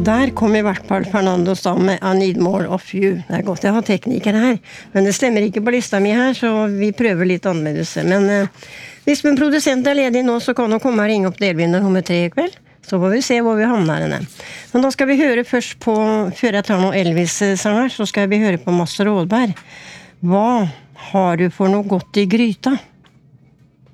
Der kom I hvert fall Fernando Stahl med I Need More of You. Det godt jeg har teknikere her, men det stemmer ikke på lista mi her, så vi prøver litt annerledes. Men hvis en produsent ledig nå, så kan hun komme og ringe opp delvinner nummer 3 I kveld. Så får vi se hvor vi havner henne. Men da skal vi høre først på, før jeg tar noen Elvis-sanger, så skal vi høre på Master Rådberg. Hva har du for noe godt I gryta?